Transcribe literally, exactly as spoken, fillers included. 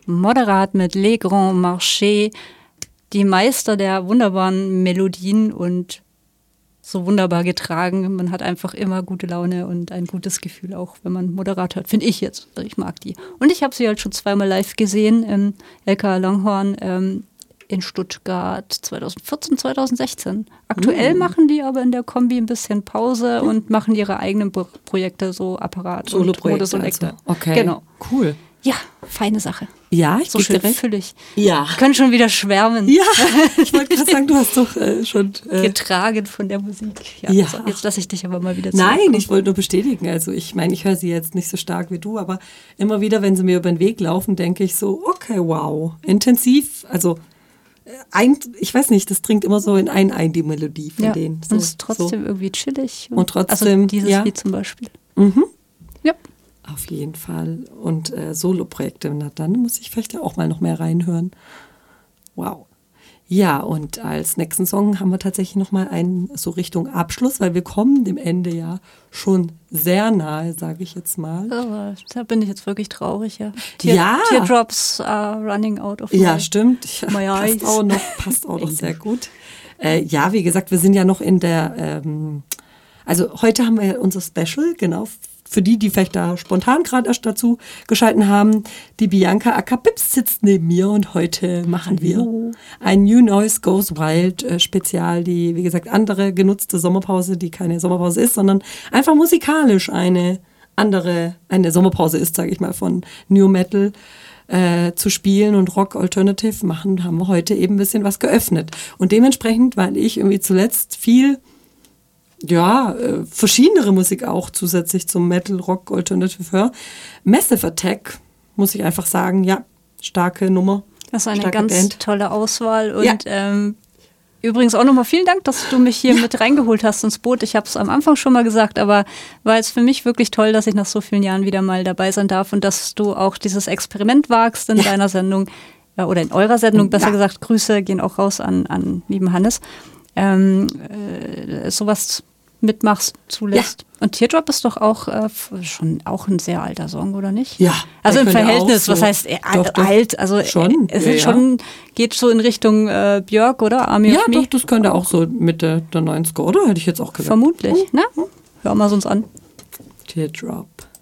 Moderat mit Les Grands Marchés, die Meister der wunderbaren Melodien und so wunderbar getragen. Man hat einfach immer gute Laune und ein gutes Gefühl, auch wenn man Moderat hört. Finde ich jetzt. Ich mag die. Und ich habe sie halt schon zweimal live gesehen im L K Langhorn ähm, in Stuttgart zweitausendvierzehn, zweitausendsechzehn. Aktuell mm. machen die aber in der Kombi ein bisschen Pause mm. und machen ihre eigenen Pro- Projekte, so Apparat und Modus und also. Okay, genau. Cool. Ja, feine Sache. Ja, ich so gebe schön dir recht. Füllig. Ja. Wir können schon wieder schwärmen. Ja, ich wollte gerade sagen, du hast doch äh, schon... Äh, getragen von der Musik. Ja, ja. So, jetzt lasse ich dich aber mal wieder Nein, zurückkommen. ich wollte nur bestätigen. Also ich meine, ich höre sie jetzt nicht so stark wie du, aber immer wieder, wenn sie mir über den Weg laufen, denke ich so, okay, wow, intensiv. Also ein, ich weiß nicht, das dringt immer so in ein ein, die Melodie von ja, denen. So, So, und es ist trotzdem so. irgendwie chillig. Und trotzdem, also dieses ja. Lied zum Beispiel. Mhm. Ja. Auf jeden Fall. Und äh, Solo-Projekte, na dann muss ich vielleicht auch mal noch mehr reinhören. Wow. Ja, und als nächsten Song haben wir tatsächlich noch mal einen so Richtung Abschluss, weil wir kommen dem Ende ja schon sehr nahe, sage ich jetzt mal. Aber da bin ich jetzt wirklich traurig, ja. Tear, ja. Teardrops are running out of my Ja, stimmt. Ja, my passt eyes. auch noch, passt auch noch sehr gut. Äh, ja, wie gesagt, wir sind ja noch in der, ähm, also heute haben wir ja unser Special, genau, für die, die vielleicht da spontan gerade erst dazu geschalten haben. Die Bianca Akapips sitzt neben mir und heute machen Hallo. wir ein New Noise Goes Wild äh, Spezial, die, wie gesagt, andere genutzte Sommerpause, die keine Sommerpause ist, sondern einfach musikalisch eine andere, eine Sommerpause ist, sage ich mal, von New Metal äh, zu spielen und Rock Alternative machen, haben wir heute eben ein bisschen was geöffnet. Und dementsprechend, weil ich irgendwie zuletzt viel ja, äh, verschiedenere Musik auch zusätzlich zum Metal, Rock, Alternative höre. Massive Attack, muss ich einfach sagen, ja, starke Nummer. Das ist eine starke ganz Band. tolle Auswahl und Ja. ähm, übrigens auch nochmal vielen Dank, dass du mich hier Ja. mit reingeholt hast ins Boot. Ich habe es am Anfang schon mal gesagt, aber war jetzt für mich wirklich toll, dass ich nach so vielen Jahren wieder mal dabei sein darf und dass du auch dieses Experiment wagst in Ja. deiner Sendung äh, oder in eurer Sendung, besser Ja. gesagt, Grüße gehen auch raus an, an lieben Hannes, ähm, äh, sowas mitmachst, zulässt. Ja. Und Teardrop ist doch auch äh, schon auch ein sehr alter Song, oder nicht? Ja. Also im könnte Verhältnis, auch was so- heißt äh, Doch, doch. alt? Also Schon, es ja, ist ja. schon, geht so in Richtung äh, Björk, oder? Army Ja, of Me? doch, das könnte auch so Mitte der neunziger, oder? Hätte ich jetzt auch gesagt. Vermutlich, ne? Hören wir es uns an. Teardrop.